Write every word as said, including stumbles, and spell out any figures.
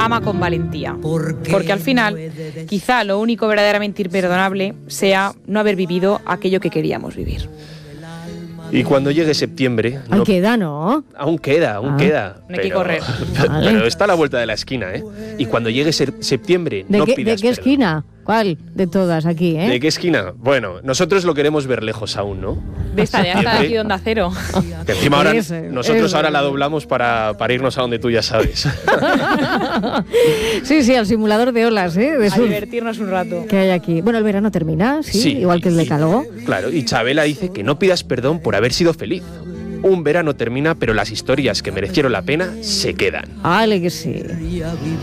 ama con valentía. Porque al final, quizá lo único verdaderamente imperdonable sea no haber vivido aquello que queríamos vivir. Y cuando llegue septiembre... Aún no, queda, ¿no? Aún queda, aún Ah. queda. No hay que correr. Pero, Vale. pero está a la vuelta de la esquina, ¿eh? Y cuando llegue se- septiembre, ¿De no qué, pidas ¿de qué perdón. esquina? ¿Cuál? De todas aquí, ¿eh? ¿De qué esquina? Bueno, nosotros lo queremos ver lejos aún, ¿no? De esta, de esta de aquí de Onda Cero. Que encima ahora, Ese, nosotros ese. ahora la doblamos para, para irnos a donde tú ya sabes. Sí, sí, al simulador de olas, ¿eh? De A surf divertirnos un rato. que hay aquí. Bueno, el verano termina, sí, igual que el y- decálogo. Claro, y Chabela dice que no pidas perdón por haber sido feliz. Un verano termina, pero las historias que merecieron la pena se quedan. Vale que sí.